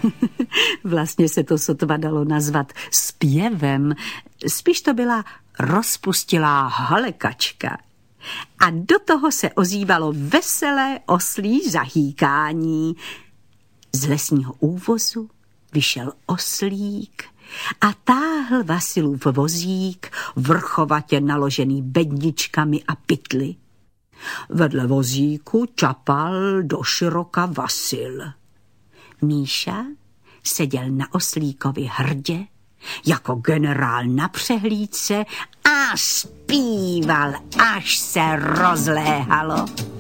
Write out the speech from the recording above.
Vlastně se to sotva dalo nazvat zpěvem, spíš to byla rozpustilá halekačka. A do toho se ozývalo veselé oslí zahýkání. Z lesního úvozu vyšel oslík a táhl Vasilův vozík, vrchovatě naložený bedničkami a pytly. Vedle vozíku čapal doširoka Vasil. Míša seděl na oslíkovi hrdě, jako generál na přehlídce a zpíval, až se rozléhalo.